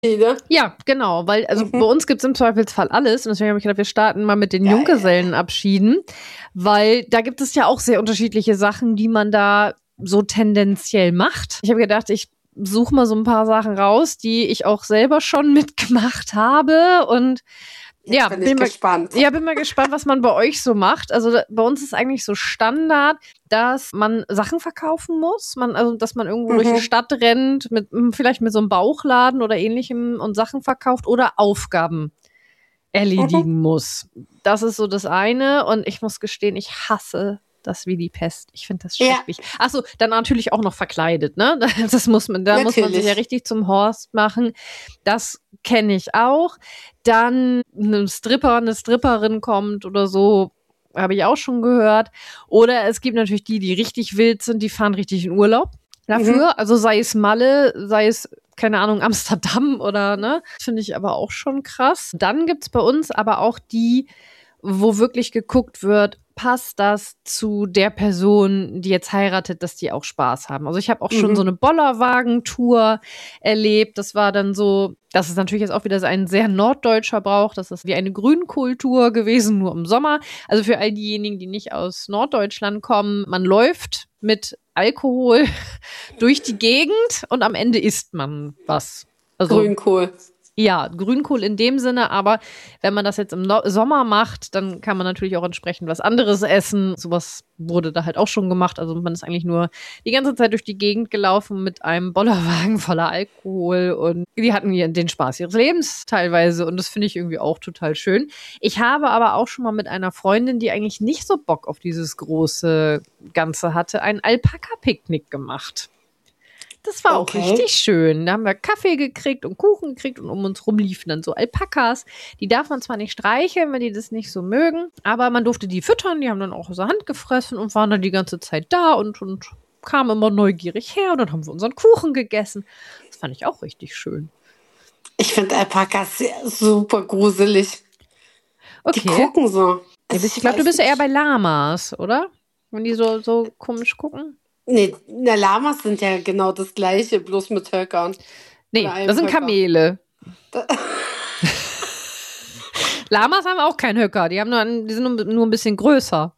Ne? Ja, genau, weil bei uns gibt es im Zweifelsfall alles und deswegen habe ich gedacht, wir starten mal mit den Junggesellenabschieden, weil da gibt es ja auch sehr unterschiedliche Sachen, die man da so tendenziell macht. Ich habe gedacht, ich suche mal so ein paar Sachen raus, die ich auch selber schon mitgemacht habe und Jetzt bin ich gespannt. Bin mal gespannt, was man bei euch so macht. Also bei uns ist eigentlich so Standard, dass man Sachen verkaufen muss. Dass man irgendwo durch die Stadt rennt, vielleicht mit so einem Bauchladen oder ähnlichem und Sachen verkauft oder Aufgaben erledigen muss. Das ist so das eine. Und ich muss gestehen, ich hasse das wie die Pest. Ich finde das schrecklich. Ja. Achso, dann natürlich auch noch verkleidet, ne? Das muss man sich ja richtig zum Horst machen. Das kenne ich auch. Dann eine Stripperin kommt oder so, habe ich auch schon gehört. Oder es gibt natürlich die richtig wild sind, die fahren richtig in Urlaub dafür. Also sei es Malle, sei es keine Ahnung, Amsterdam oder, ne? Finde ich aber auch schon krass. Dann gibt's bei uns aber auch die, wo wirklich geguckt wird, passt das zu der Person, die jetzt heiratet, dass die auch Spaß haben. Also ich habe auch schon so eine Bollerwagen-Tour erlebt. Das war dann so, das ist natürlich jetzt auch wieder so ein sehr norddeutscher Brauch. Das ist wie eine Grünkultur gewesen, nur im Sommer. Also für all diejenigen, die nicht aus Norddeutschland kommen, man läuft mit Alkohol durch die Gegend und am Ende isst man was. Also, Grünkohl. Ja, Grünkohl in dem Sinne, aber wenn man das jetzt im Sommer macht, dann kann man natürlich auch entsprechend was anderes essen. Sowas wurde da halt auch schon gemacht. Also man ist eigentlich nur die ganze Zeit durch die Gegend gelaufen mit einem Bollerwagen voller Alkohol und die hatten den Spaß ihres Lebens teilweise und das finde ich irgendwie auch total schön. Ich habe aber auch schon mal mit einer Freundin, die eigentlich nicht so Bock auf dieses große Ganze hatte, ein Alpaka-Picknick gemacht. Das war auch richtig schön. Da haben wir Kaffee gekriegt und Kuchen gekriegt und um uns rum liefen dann so Alpakas. Die darf man zwar nicht streicheln, wenn die das nicht so mögen, aber man durfte die füttern. Die haben dann auch aus der Hand gefressen und waren dann die ganze Zeit da und kamen immer neugierig her. Und dann haben wir unseren Kuchen gegessen. Das fand ich auch richtig schön. Ich finde Alpakas super gruselig. Okay. Die gucken so. Ich glaube, du bist ja eher bei Lamas, oder? Wenn die so komisch gucken. Nee, Lamas sind ja genau das Gleiche, bloß mit Höckern. Nee, das sind Kamele. Lamas haben auch keinen Höcker, die sind nur ein bisschen größer.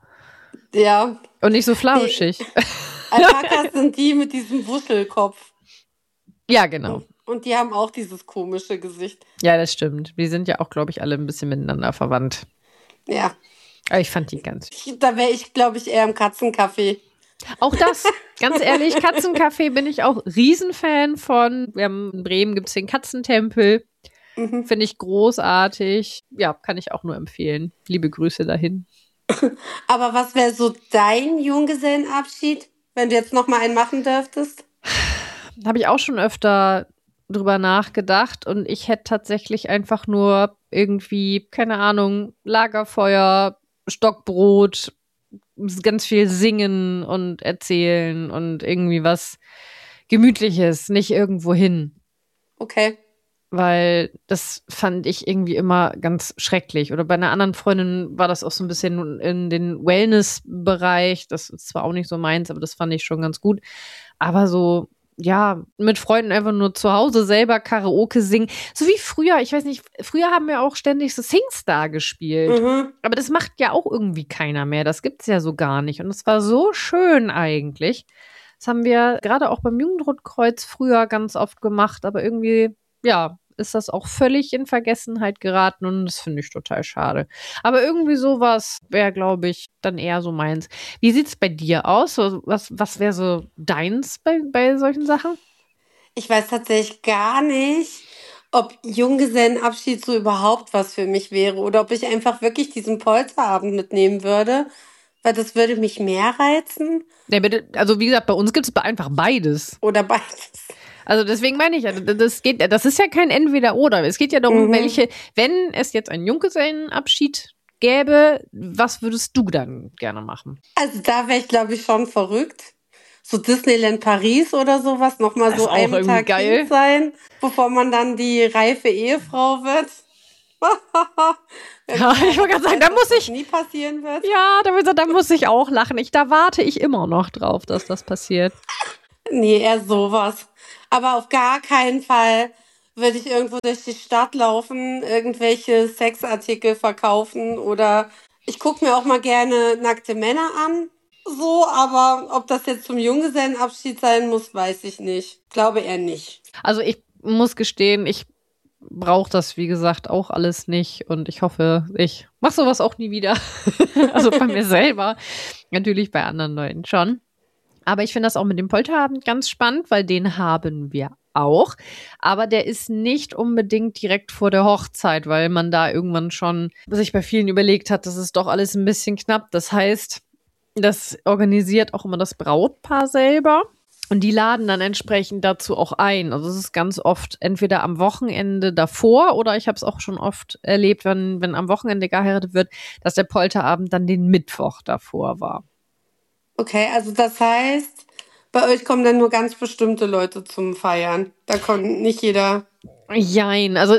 Ja. Und nicht so flauschig. Alpakas sind die mit diesem Wuschelkopf. Ja, genau. Und die haben auch dieses komische Gesicht. Ja, das stimmt. Die sind ja auch, glaube ich, alle ein bisschen miteinander verwandt. Ja. Aber ich fand die ganz. Da wäre ich, glaube ich, eher im Katzencafé. Auch das, ganz ehrlich, Katzencafé bin ich auch Riesenfan von. In Bremen gibt es den Katzentempel. Finde ich großartig. Ja, kann ich auch nur empfehlen. Liebe Grüße dahin. Aber was wäre so dein Junggesellenabschied, wenn du jetzt noch mal einen machen dürftest? Habe ich auch schon öfter drüber nachgedacht und ich hätte tatsächlich einfach nur irgendwie, keine Ahnung, Lagerfeuer, Stockbrot, ganz viel singen und erzählen und irgendwie was Gemütliches, nicht irgendwo hin. Okay. Weil das fand ich irgendwie immer ganz schrecklich. Oder bei einer anderen Freundin war das auch so ein bisschen in den Wellness-Bereich. Das ist zwar auch nicht so meins, aber das fand ich schon ganz gut. Aber so, ja, mit Freunden einfach nur zu Hause selber Karaoke singen. So wie früher, ich weiß nicht, früher haben wir auch ständig so Singstar gespielt. Aber das macht ja auch irgendwie keiner mehr. Das gibt's ja so gar nicht. Und es war so schön eigentlich. Das haben wir gerade auch beim Jugendrotkreuz früher ganz oft gemacht. Aber irgendwie, ja, ist das auch völlig in Vergessenheit geraten und das finde ich total schade. Aber irgendwie sowas wäre, glaube ich, dann eher so meins. Wie sieht's bei dir aus? Was wäre so deins bei solchen Sachen? Ich weiß tatsächlich gar nicht, ob Junggesellenabschied so überhaupt was für mich wäre oder ob ich einfach wirklich diesen Polterabend mitnehmen würde, weil das würde mich mehr reizen. Ja, bitte, also wie gesagt, bei uns gibt es einfach beides. Oder beides. Also deswegen meine ich, das ist ja kein Entweder-Oder. Es geht ja darum, wenn es jetzt einen Junggesellenabschied gäbe, was würdest du dann gerne machen? Also da wäre ich, glaube ich, schon verrückt. So Disneyland Paris oder sowas, nochmal so einen Tag geil. Kind sein, bevor man dann die reife Ehefrau wird. Ja, ich wollte gerade sagen, da muss ich. Nie passieren wird. Ja, da muss ich auch lachen. Da warte ich immer noch drauf, dass das passiert. Nee, eher sowas. Aber auf gar keinen Fall würde ich irgendwo durch die Stadt laufen, irgendwelche Sexartikel verkaufen oder ich gucke mir auch mal gerne nackte Männer an. So, aber ob das jetzt zum Junggesellenabschied sein muss, weiß ich nicht. Glaube eher nicht. Also ich muss gestehen, ich brauche das, wie gesagt, auch alles nicht und ich hoffe, ich mache sowas auch nie wieder. Also bei mir selber, natürlich bei anderen Leuten schon. Aber ich finde das auch mit dem Polterabend ganz spannend, weil den haben wir auch. Aber der ist nicht unbedingt direkt vor der Hochzeit, weil man da irgendwann schon sich bei vielen überlegt hat, das ist doch alles ein bisschen knapp. Das heißt, das organisiert auch immer das Brautpaar selber. Und die laden dann entsprechend dazu auch ein. Also es ist ganz oft entweder am Wochenende davor oder ich habe es auch schon oft erlebt, wenn am Wochenende geheiratet wird, dass der Polterabend dann den Mittwoch davor war. Okay, also das heißt, bei euch kommen dann nur ganz bestimmte Leute zum Feiern. Da kommt nicht jeder. Jein, also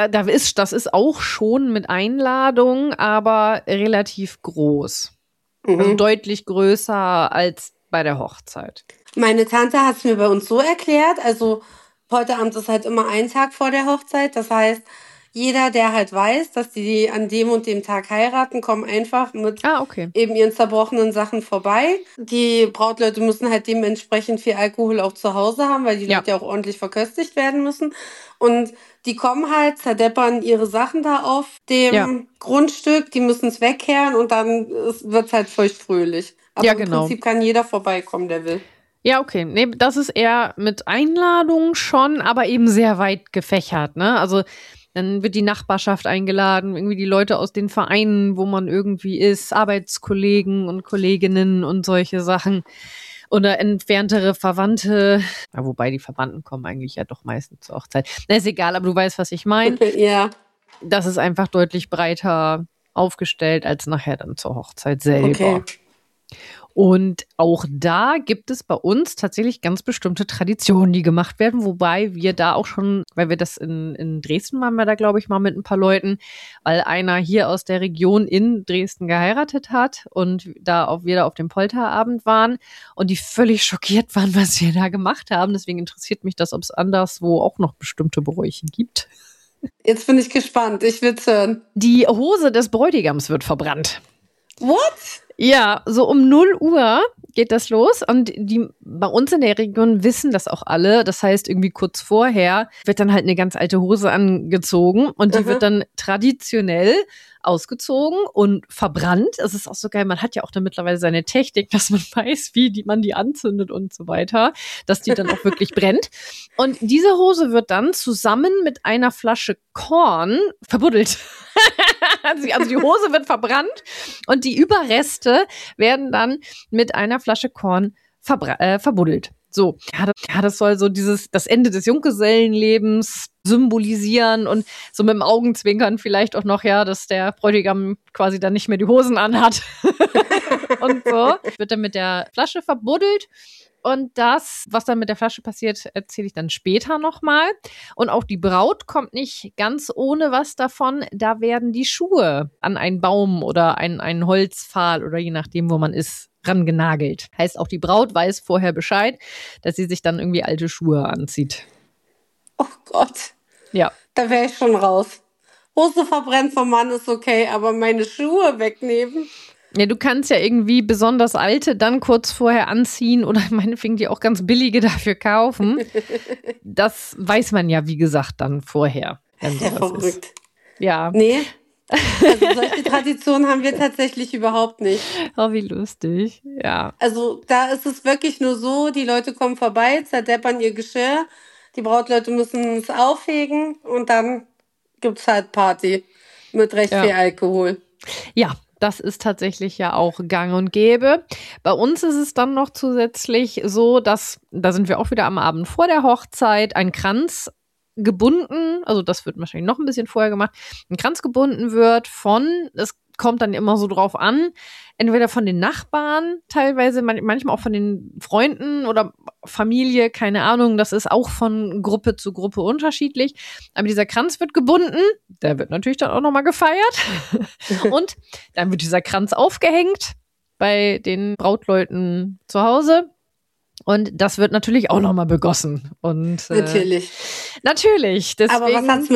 das ist auch schon mit Einladung, aber relativ groß. Also deutlich größer als bei der Hochzeit. Meine Tante hat es mir bei uns so erklärt, also Polterabend ist halt immer ein Tag vor der Hochzeit. Das heißt, jeder, der halt weiß, dass die an dem und dem Tag heiraten, kommen einfach mit Okay. eben ihren zerbrochenen Sachen vorbei. Die Brautleute müssen halt dementsprechend viel Alkohol auch zu Hause haben, weil die Leute ja auch ordentlich verköstigt werden müssen. Und die kommen halt, zerdeppern ihre Sachen da auf dem Grundstück, die müssen es wegkehren und dann wird's halt feuchtfröhlich. Aber im Prinzip kann jeder vorbeikommen, der will. Ja, okay. Nee, das ist eher mit Einladung schon, aber eben sehr weit gefächert, ne? Also dann wird die Nachbarschaft eingeladen, irgendwie die Leute aus den Vereinen, wo man irgendwie ist, Arbeitskollegen und Kolleginnen und solche Sachen. Oder entferntere Verwandte. Ja, wobei die Verwandten kommen eigentlich ja doch meistens zur Hochzeit. Na, ist egal, aber du weißt, was ich meine. Ja. Das ist einfach deutlich breiter aufgestellt als nachher dann zur Hochzeit selber. Okay. Und auch da gibt es bei uns tatsächlich ganz bestimmte Traditionen, die gemacht werden, wobei wir da auch schon, weil wir das in Dresden waren wir da, glaube ich, mal mit ein paar Leuten, weil einer hier aus der Region in Dresden geheiratet hat und da auch wir da auf dem Polterabend waren und die völlig schockiert waren, was wir da gemacht haben. Deswegen interessiert mich das, ob es anderswo auch noch bestimmte Bräuche gibt. Jetzt bin ich gespannt. Ich will's hören. Die Hose des Bräutigams wird verbrannt. What? Ja, so um 0 Uhr geht das los und die bei uns in der Region wissen das auch alle. Das heißt, irgendwie kurz vorher wird dann halt eine ganz alte Hose angezogen und die wird dann traditionell ausgezogen und verbrannt. Es ist auch so geil, man hat ja auch dann mittlerweile seine Technik, dass man weiß, wie man die anzündet und so weiter, dass die dann auch wirklich brennt. Und diese Hose wird dann zusammen mit einer Flasche Korn verbuddelt. Also die Hose wird verbrannt und die Überreste werden dann mit einer Flasche Korn verbuddelt. So, ja, das soll so das Ende des Junggesellenlebens symbolisieren und so mit dem Augenzwinkern vielleicht auch noch, ja, dass der Bräutigam quasi dann nicht mehr die Hosen anhat. Und so wird dann mit der Flasche verbuddelt. Und das, was dann mit der Flasche passiert, erzähle ich dann später nochmal. Und auch die Braut kommt nicht ganz ohne was davon. Da werden die Schuhe an einen Baum oder einen Holzpfahl oder je nachdem, wo man ist, rangenagelt. Heißt, auch die Braut weiß vorher Bescheid, dass sie sich dann irgendwie alte Schuhe anzieht. Oh Gott. Ja. Da wäre ich schon raus. Hose verbrennt vom Mann ist okay, aber meine Schuhe wegnehmen... Ja, du kannst ja irgendwie besonders alte dann kurz vorher anziehen oder meinetwegen die auch ganz billige dafür kaufen. Das weiß man ja, wie gesagt, dann vorher. Das ist ja verrückt. Ist. Ja. Nee, also solche Traditionen haben wir tatsächlich überhaupt nicht. Oh, wie lustig. Ja. Also da ist es wirklich nur so, die Leute kommen vorbei, zerdeppern ihr Geschirr, die Brautleute müssen es aufhegen und dann gibt's halt Party mit recht viel Alkohol. Ja. Das ist tatsächlich ja auch gang und gäbe. Bei uns ist es dann noch zusätzlich so, dass, da sind wir auch wieder am Abend vor der Hochzeit, ein Kranz gebunden, also das wird wahrscheinlich noch ein bisschen vorher gemacht, ein Kranz gebunden wird es kommt dann immer so drauf an, entweder von den Nachbarn, teilweise manchmal auch von den Freunden oder Familie, keine Ahnung, das ist auch von Gruppe zu Gruppe unterschiedlich. Aber dieser Kranz wird gebunden, der wird natürlich dann auch nochmal gefeiert und dann wird dieser Kranz aufgehängt bei den Brautleuten zu Hause. Und das wird natürlich auch nochmal begossen. Und Natürlich. natürlich. Deswegen, Aber was hat's